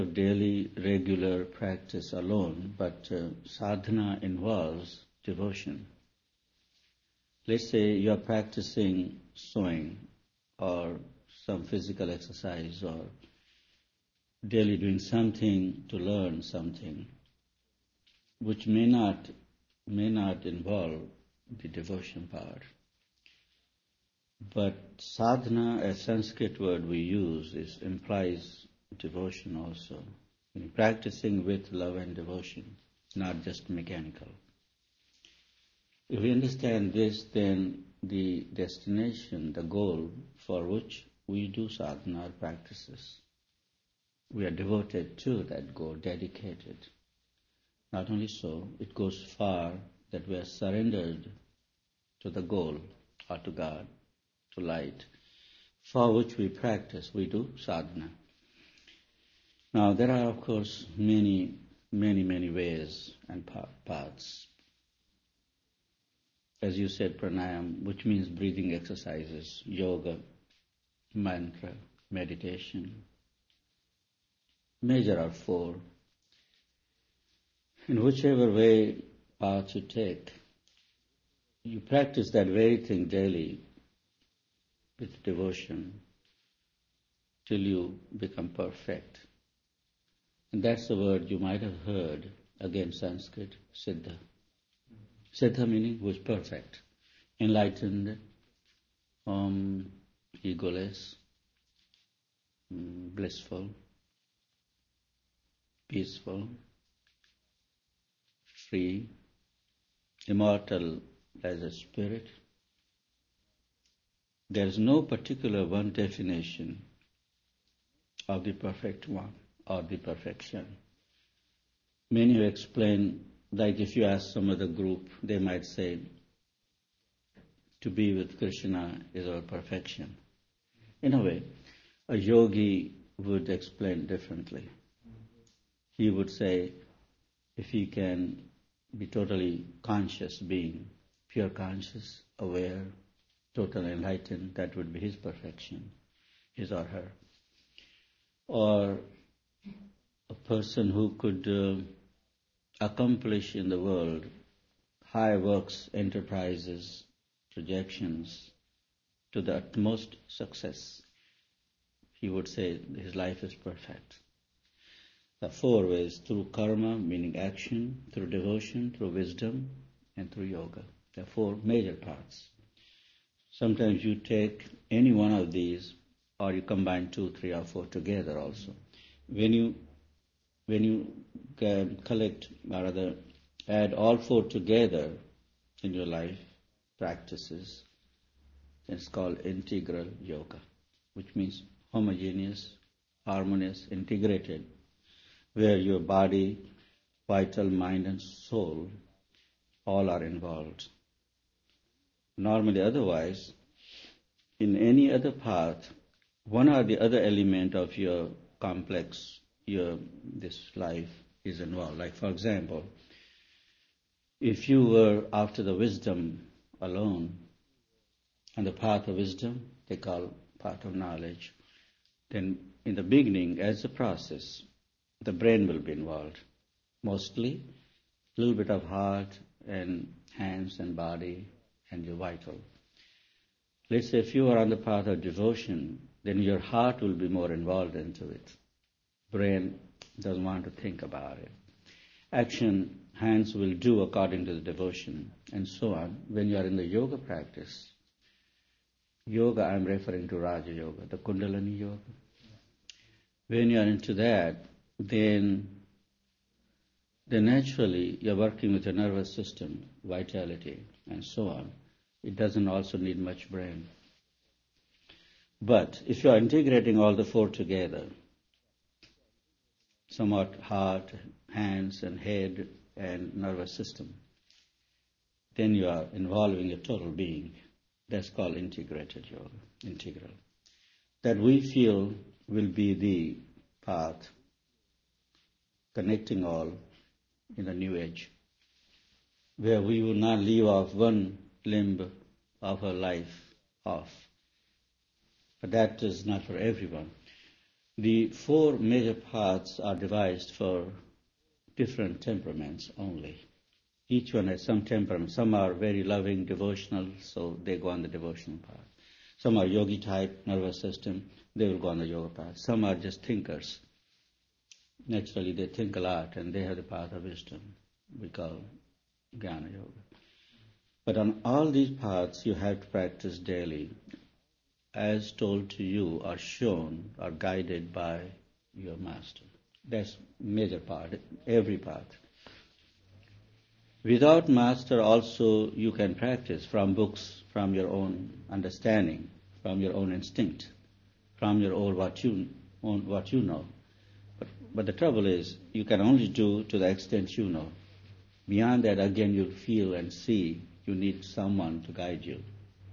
daily regular practice alone, but sadhana involves devotion. Let's say you are practicing sewing or some physical exercise or daily doing something to learn something which may not involve the devotion part. But sadhana, a Sanskrit word we use, implies devotion also. Practicing with love and devotion, not just mechanical. If we understand this, then the destination, the goal for which we do sadhana practices, we are devoted to that goal, dedicated. Not only so, it goes far that we are surrendered to the goal or to God, to light, for which we practice, we do sadhana. Now there are of course many ways and paths. As you said, pranayam, which means breathing exercises, yoga, mantra, meditation. Major are 4. In whichever way path you take, you practice that very thing daily with devotion till you become perfect. And that's the word you might have heard, again Sanskrit, siddha. Siddha meaning who is perfect, enlightened, egoless, blissful, peaceful, free, immortal as a spirit. There is no particular one definition of the perfect one or the perfection. Many explain, like if you ask some other group, they might say, to be with Krishna is our perfection. In a way, a yogi would explain differently. He would say, if he can be totally conscious being, pure conscious, aware, totally enlightened, that would be his perfection, his or her. Or a person who could accomplish in the world high works, enterprises, projections to the utmost success, he would say his life is perfect. The 4 ways, through karma, meaning action, through devotion, through wisdom, and through yoga. There are 4 major parts. Sometimes you take any one of these, or you combine 2, 3, or 4 together also. When you collect, or rather add all 4 together in your life practices, it's called integral yoga, which means homogeneous, harmonious, integrated, where your body, vital, mind and soul all are involved. Normally otherwise, in any other path, one or the other element of your complex, this life is involved. Like for example, if you were after the wisdom alone, and the path of wisdom they call path of knowledge, then in the beginning, as a process, the brain will be involved. Mostly, a little bit of heart and hands and body and your vital. Let's say if you are on the path of devotion, then your heart will be more involved into it. Brain doesn't want to think about it. Action, hands will do according to the devotion, and so on. When you are in the yoga practice, yoga, I'm referring to Raja Yoga, the Kundalini Yoga. When you are into that, then naturally you're working with your nervous system, vitality, and so on. It doesn't also need much brain. But if you are integrating all the 4 together, somewhat heart, hands and head and nervous system, then you are involving your total being. That's called integrated yoga, integral. That we feel will be the path connecting all in the new age, where we will not leave off one limb of our life off. But that is not for everyone. The 4 major paths are devised for different temperaments only. Each one has some temperament. Some are very loving, devotional, so they go on the devotional path. Some are yogi type, nervous system, they will go on the yoga path. Some are just thinkers. Naturally, they think a lot and they have the path of wisdom. We call Jnana Yoga. But on all these paths, you have to practice daily, as told to you, or shown, or guided by your master. That's major part, every path. Without master also you can practice from books, from your own understanding, from your own instinct, from your own what you know. But the trouble is, you can only do to the extent you know. Beyond that, again, you feel and see. You need someone to guide you.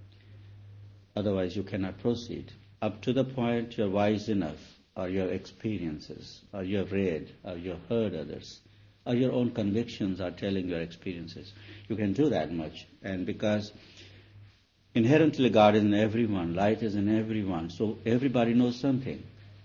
Otherwise, you cannot proceed. Up to the point you're wise enough, or your experiences, or you have read, or you have heard others, or your own convictions are telling your experiences. You can do that much. And because inherently God is in everyone, light is in everyone, so everybody knows something.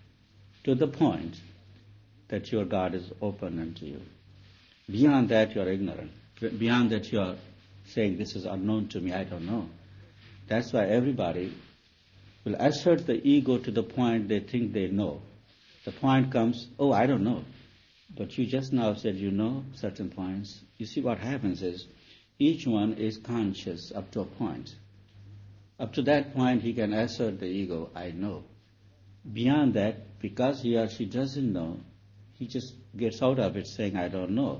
To the point that your God is open unto you. Beyond that, you are ignorant. Beyond that, you are saying, this is unknown to me, I don't know. That's why everybody will assert the ego to the point they think they know. The point comes, oh, I don't know. But you just now said you know certain points. You see what happens is, each one is conscious up to a point. Up to that point, he can assert the ego, I know. Beyond that, because he or she doesn't know, he just gets out of it saying, I don't know.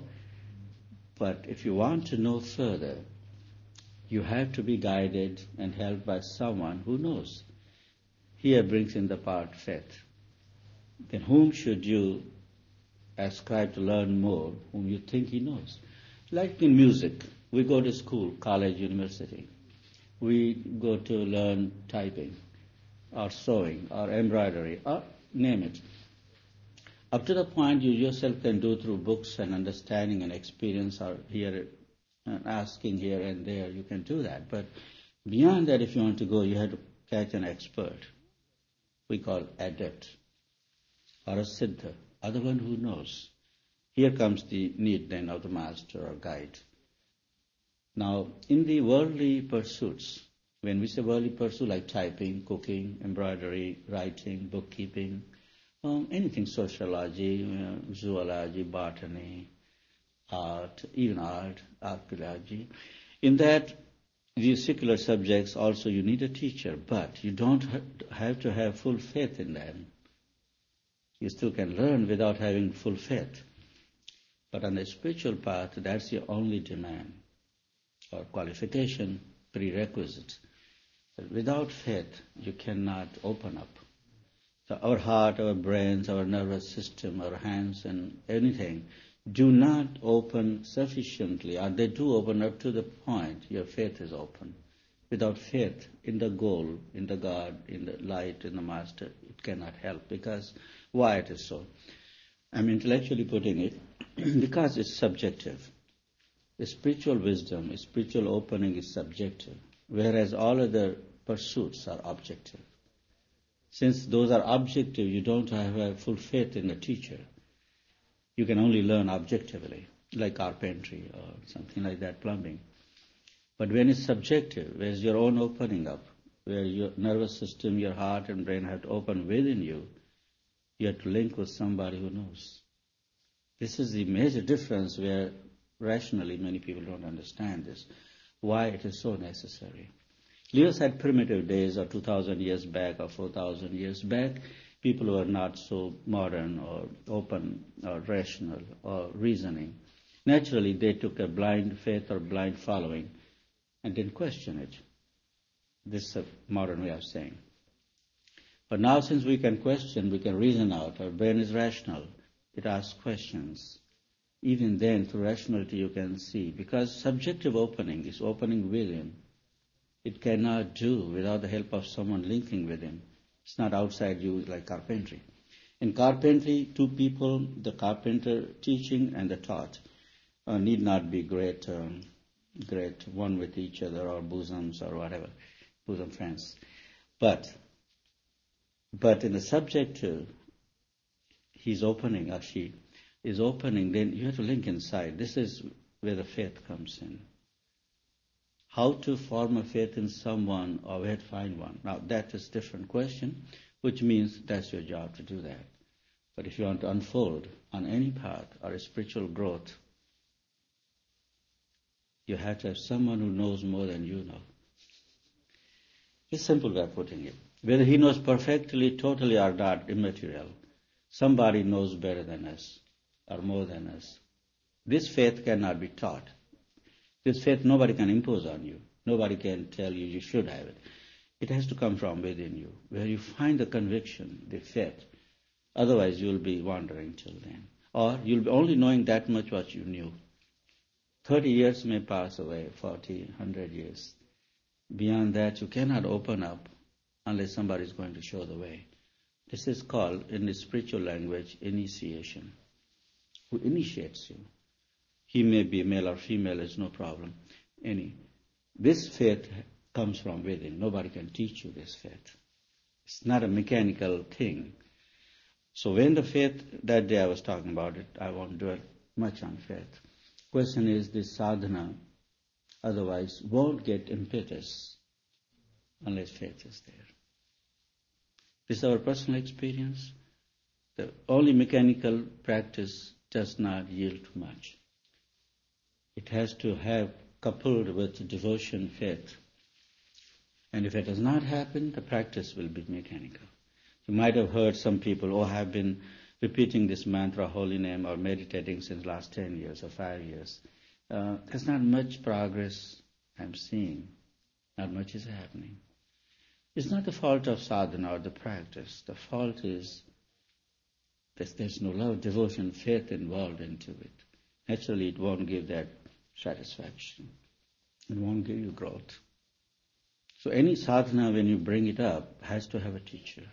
But if you want to know further, you have to be guided and helped by someone who knows. Here brings in the part faith. Then whom should you ascribe to learn more, whom you think he knows? Like in music, we go to school, college, university. We go to learn typing, or sewing, or embroidery, or name it. Up to the point you yourself can do through books and understanding and experience, or here asking here and there, you can do that. But beyond that, if you want to go, you have to catch an expert. We call adept, or a siddha, other one who knows. Here comes the need then of the master or guide. Now, in the worldly pursuits, when we say worldly pursuit, like typing, cooking, embroidery, writing, bookkeeping, anything, sociology, zoology, botany, art, even art, archaeology. In that, these secular subjects also you need a teacher, but you don't have to have full faith in them. You still can learn without having full faith. But on the spiritual path, that's your only demand, or qualification, prerequisite. But without faith, you cannot open up. So our heart, our brains, our nervous system, our hands and anything do not open sufficiently, or they do open up to the point your faith is open. Without faith in the goal, in the God, in the light, in the master, it cannot help. Because why it is so? I'm intellectually putting it because it's subjective. The spiritual wisdom, spiritual opening is subjective, whereas all other pursuits are objective. Since those are objective, you don't have full faith in the teacher. You can only learn objectively, like carpentry or something like that, plumbing. But when it's subjective, where's your own opening up, where your nervous system, your heart and brain have to open within you, you have to link with somebody who knows. This is the major difference where rationally many people don't understand this, why it is so necessary. Leave aside primitive days or 2,000 years back or 4,000 years back, people who are not so modern or open or rational or reasoning. Naturally, they took a blind faith or blind following and didn't question it. This is a modern way of saying. But now since we can question, we can reason out, our brain is rational, it asks questions. Even then, through rationality you can see, because subjective opening is opening within. It cannot do without the help of someone linking with him. It's not outside you like carpentry. In carpentry, two people, the carpenter teaching and the taught, need not be great one with each other or bosoms or whatever, bosom friends. But in the subjective, he's opening, or she is opening, then you have to link inside. This is where the faith comes in. How to form a faith in someone or where to find one. Now that is a different question, which means that's your job to do that. But if you want to unfold on any path or a spiritual growth, you have to have someone who knows more than you know. It's a simple way of putting it. Whether he knows perfectly, totally, or not, immaterial. Somebody knows better than us or more than us. This faith cannot be taught. This faith nobody can impose on you. Nobody can tell you you should have it. It has to come from within you, where you find the conviction, the faith. Otherwise, you'll be wandering till then. Or you'll be only knowing that much what you knew. 30 years may pass away, 40, 100 years. Beyond that, you cannot open up unless somebody is going to show the way. This is called, in the spiritual language, initiation. Who initiates you? He may be male or female, it's no problem. This faith comes from within. Nobody can teach you this faith. It's not a mechanical thing. So when the faith, that day I was talking about it, I won't dwell much on faith. Question is, this sadhana otherwise won't get impetus unless faith is there. This is our personal experience. The only mechanical practice does not yield much. It has to have coupled with devotion, faith. And if it does not happen, the practice will be mechanical. You might have heard some people, I have been repeating this mantra, holy name, or meditating since last 10 years or 5 years. There's not much progress I'm seeing. Not much is happening. It's not the fault of sadhana or the practice. The fault is that there's no love, devotion, faith involved into it. Naturally, it won't give that satisfaction. It won't give you growth. So any sadhana, when you bring it up, has to have a teacher.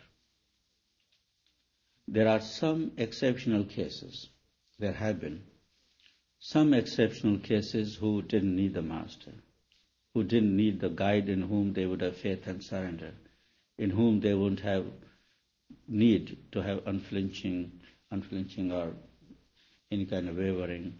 There are some exceptional cases. There have been some exceptional cases who didn't need the master, who didn't need the guide in whom they would have faith and surrender, in whom they wouldn't have need to have unflinching or any kind of wavering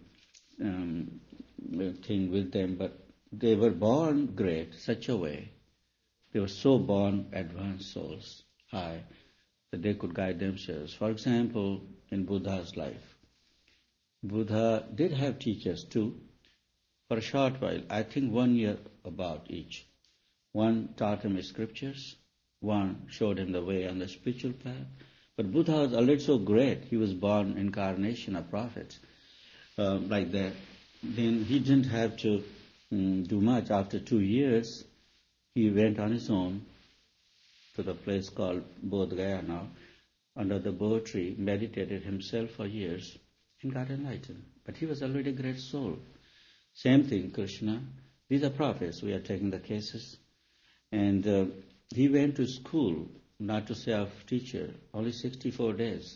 thing with them. But they were born great, such a way. They were so born advanced souls, high, that they could guide themselves. For example, in Buddha's life, Buddha did have teachers too, for a short while, I think 1 year about each. One taught him scriptures, one showed him the way on the spiritual path. But Buddha was already so great, he was born incarnation of prophets, like that. Then he didn't have to do much. After 2 years, he went on his own to the place called Bodh Gaya now, under the Bodh tree, meditated himself for years, and got enlightened. But he was already a great soul. Same thing, Krishna. These are prophets. We are taking the cases. And he went to school, not to say of teacher, only 64 days.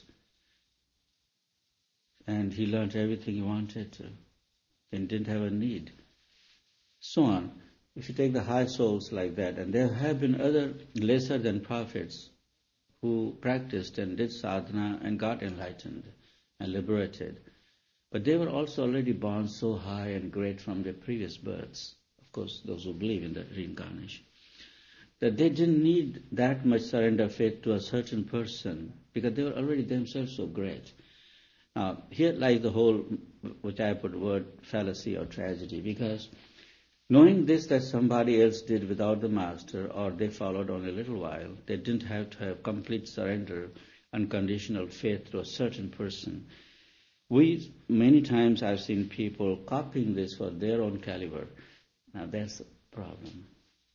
And he learned everything he wanted to and didn't have a need. So on. If you take the high souls like that, and there have been other lesser than prophets who practiced and did sadhana and got enlightened and liberated. But they were also already born so high and great from their previous births, of course, those who believe in the reincarnation, that they didn't need that much surrender faith to a certain person because they were already themselves so great. Now, here lies the whole, which I put word fallacy or tragedy, because knowing this that somebody else did without the master, or they followed only a little while, they didn't have to have complete surrender, unconditional faith to a certain person. Many times I've seen people copying this for their own caliber. Now that's the problem.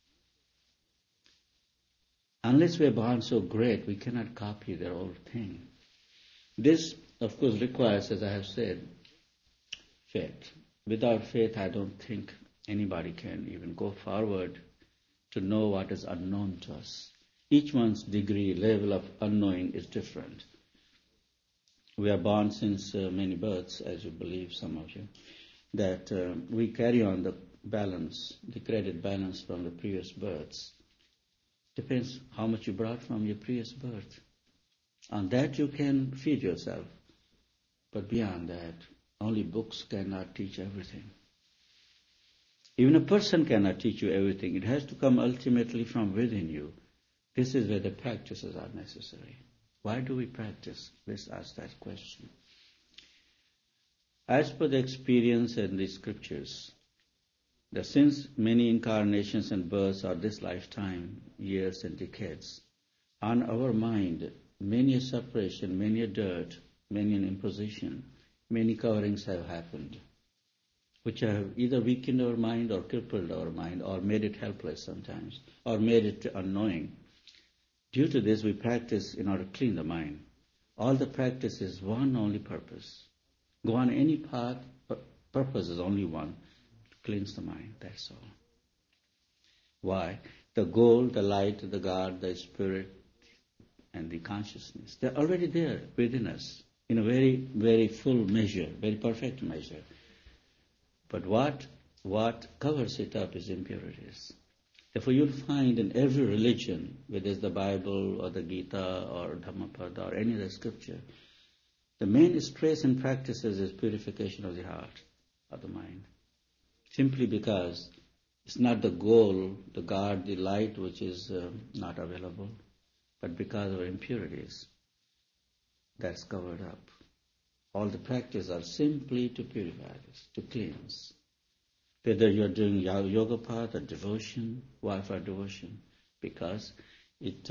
Unless we're born so great, we cannot copy their old thing. This, of course, requires, as I have said, faith. Without faith, I don't think anybody can even go forward to know what is unknown to us. Each one's degree, level of unknowing is different. We are born since many births, as you believe, some of you, that we carry on the balance, the credit balance from the previous births. Depends how much you brought from your previous birth. On that you can feed yourself. But beyond that, only books cannot teach everything. Even a person cannot teach you everything. It has to come ultimately from within you. This is where the practices are necessary. Why do we practice? Let's ask that question. As per the experience in the scriptures, that since many incarnations and births are this lifetime, years and decades, on our mind, many a separation, many a dirt, many an imposition, many coverings have happened, which have either weakened our mind or crippled our mind or made it helpless sometimes, or made it unknowing. Due to this, we practice in order to clean the mind. All the practice is one only purpose. Go on any path, purpose is only one, to cleanse the mind, that's all. Why? The goal, the light, the God, the spirit, and the consciousness, they're already there within us in a very, very full measure, very perfect measure. But what covers it up is impurities. Therefore you'll find in every religion, whether it's the Bible or the Gita or Dhammapada or any other scripture, the main stress in practices is purification of the heart, of the mind. Simply because it's not the goal, the God, the light which is not available, but because of impurities, that's covered up. All the practices are simply to purify this, to cleanse. Whether you're doing yoga path or devotion, why for devotion? Because it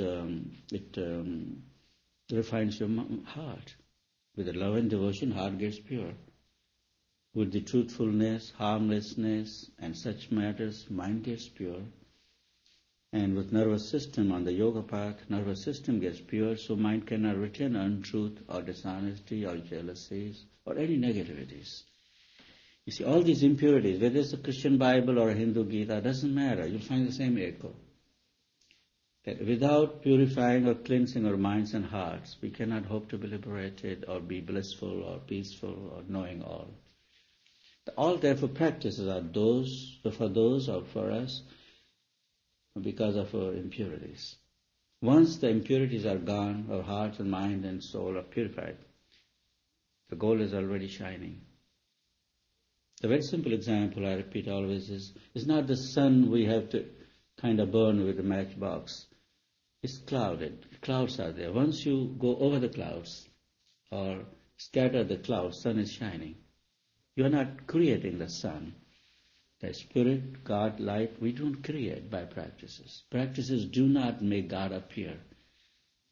refines your heart. With the love and devotion, heart gets pure. With the truthfulness, harmlessness, and such matters, mind gets pure. And with nervous system on the yoga path, nervous system gets pure, so mind cannot retain untruth or dishonesty or jealousies or any negativities. You see, all these impurities, whether it's a Christian Bible or a Hindu Gita, doesn't matter. You'll find the same echo. That without purifying or cleansing our minds and hearts, we cannot hope to be liberated or be blissful or peaceful or knowing all. All therefore practices are those, for those or for us, because of our impurities. Once the impurities are gone, our heart and mind and soul are purified, the goal is already shining. The very simple example I repeat always is, it's not the sun we have to kind of burn with a matchbox. It's clouded. Clouds are there. Once you go over the clouds or scatter the clouds, sun is shining. You are not creating the sun. The spirit, God, light, we don't create by practices. Practices do not make God appear.